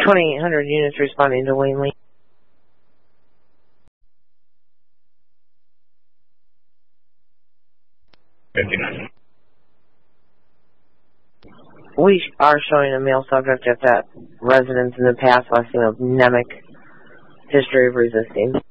2,800 units responding to Wayne Lee. We are showing a male subject at that residence in the past, last name of Nemec, history of resisting.